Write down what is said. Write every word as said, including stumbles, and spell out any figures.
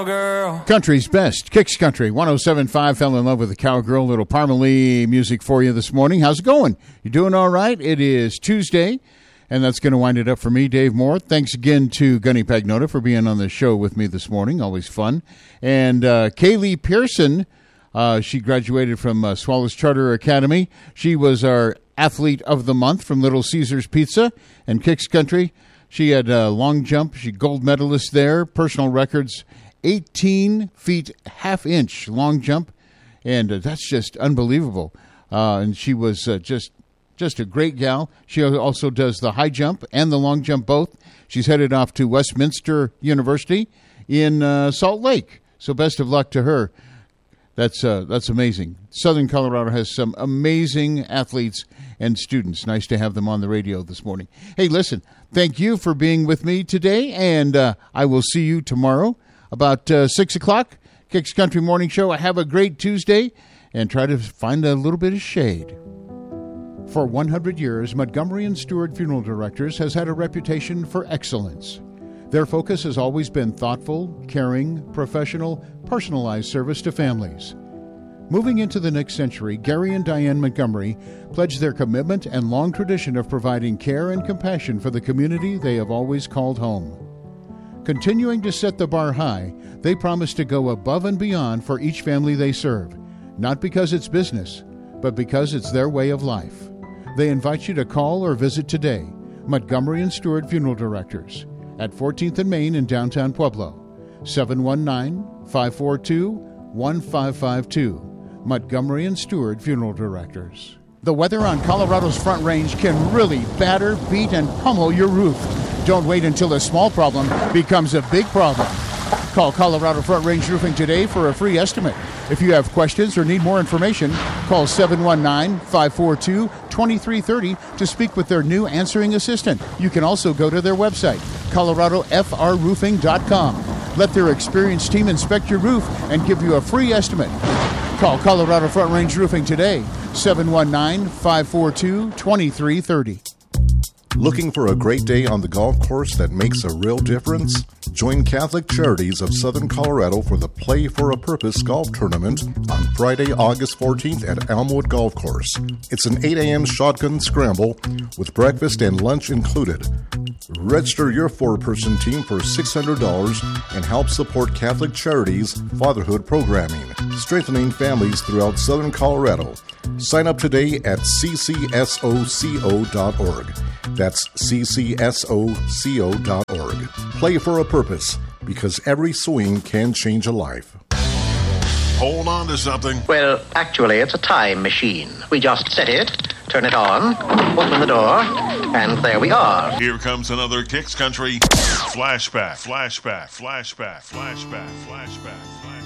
cowgirl. Country's best, Kicks Country. one oh seven point five fell in love with the cowgirl. Little Parmalee music for you this morning. How's it going? You doing all right? It is Tuesday, and that's going to wind it up for me, Dave Moore. Thanks again to Gunny Pagnota for being on the show with me this morning. Always fun. And uh, Kaylee Pearson, uh, she graduated from uh, Swallows Charter Academy. She was our Athlete of the Month from Little Caesars Pizza and Kicks Country. She had a long jump. She gold medalist there. Personal records, eighteen feet, half inch long jump. And uh, that's just unbelievable. Uh, and she was uh, just just a great gal. She also does the high jump and the long jump both. She's headed off to Westminster University in uh, Salt Lake. So best of luck to her. That's uh, that's amazing. Southern Colorado has some amazing athletes and students. Nice to have them on the radio this morning. Hey, listen, thank you for being with me today, and uh, I will see you tomorrow about uh, six o'clock, Kicks Country Morning Show. Have a great Tuesday, and try to find a little bit of shade. For one hundred years, Montgomery and Stewart Funeral Directors has had a reputation for excellence. Their focus has always been thoughtful, caring, professional, personalized service to families. Moving into the next century, Gary and Diane Montgomery pledge their commitment and long tradition of providing care and compassion for the community they have always called home. Continuing to set the bar high, they promise to go above and beyond for each family they serve, not because it's business, but because it's their way of life. They invite you to call or visit today, Montgomery and Stewart Funeral Directors, at fourteenth and Main in downtown Pueblo, seven one nine, five four two, one five five two. Montgomery and Stewart Funeral Directors. The weather on Colorado's Front Range can really batter, beat, and pummel your roof. Don't wait until a small problem becomes a big problem. Call Colorado Front Range Roofing today for a free estimate. If you have questions or need more information, call seven one nine, five four two, two three three zero to speak with their new answering assistant. You can also go to their website, colorado f r roofing dot com. Let their experienced team inspect your roof and give you a free estimate. Call Colorado Front Range Roofing today, seven one nine, five four two, two three three zero. Looking for a great day on the golf course that makes a real difference? Join Catholic Charities of Southern Colorado for the Play for a Purpose golf tournament on Friday, August fourteenth at Elmwood Golf Course. It's an eight a.m. shotgun scramble with breakfast and lunch included. Register your four-person team for six hundred dollars and help support Catholic Charities fatherhood programming, strengthening families throughout Southern Colorado. Sign up today at c c s o co dot org. That's c c s o co dot org. Play for a purpose, because every swing can change a life. Hold on to something. Well, actually, it's a time machine. We just set it, turn it on, open the door, and there we are. Here comes another Kicks Country flashback, flashback, flashback, flashback, flashback, flashback.